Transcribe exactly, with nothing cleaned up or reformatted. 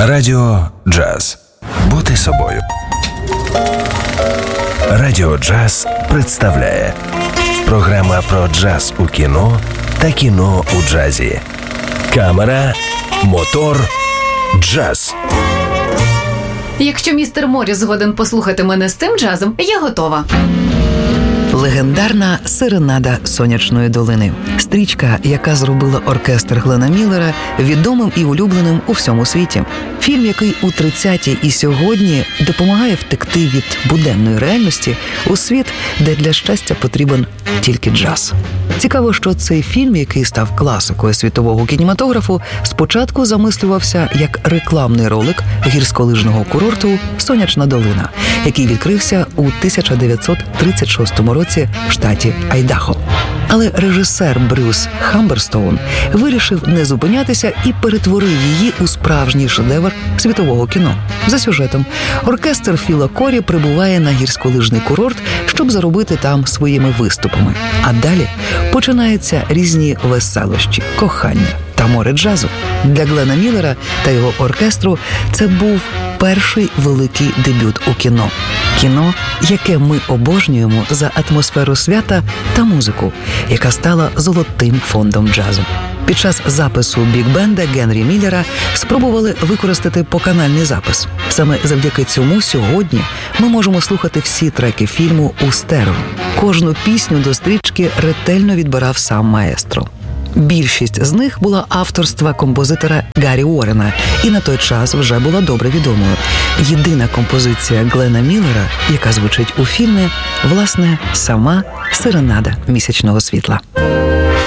Радіо Джаз. Бути собою. Радіо Джаз представляє програма про джаз у кіно та кіно у джазі. Камера, мотор, джаз. Якщо містер Морріс згоден послухати мене з цим джазом, я готова. Легендарна «Серенада Сонячної долини». Стрічка, яка зробила оркестр Глена Міллера відомим і улюбленим у всьому світі. Фільм, який у тридцяті і сьогодні допомагає втекти від буденної реальності у світ, де для щастя потрібен тільки джаз. Цікаво, що цей фільм, який став класикою світового кінематографу, спочатку замислювався як рекламний ролик гірськолижного курорту «Сонячна долина», який відкрився у тисяча дев'ятсот тридцять шостому році в штаті Айдахо. Але режисер Брюс Хамберстоун вирішив не зупинятися і перетворив її у справжній шедевр світового кіно. За сюжетом, оркестр Філа Корі прибуває на гірськолижний курорт, щоб заробити там своїми виступами. А далі починаються різні веселощі, кохання та море джазу. Для Глена Міллера та його оркестру це був перший великий дебют у кіно. Кіно, яке ми обожнюємо за атмосферу свята та музику, яка стала золотим фондом джазу. Під час запису бік-бенда Генрі Міллера спробували використати поканальний запис. Саме завдяки цьому сьогодні ми можемо слухати всі треки фільму у стерео. Кожну пісню до стрічки ретельно відбирав сам маестро. Більшість з них була авторства композитора Гаррі Уоррена і на той час вже була добре відомою. Єдина композиція Глена Міллера, яка звучить у фільмі, власне, сама «Серенада місячного світла».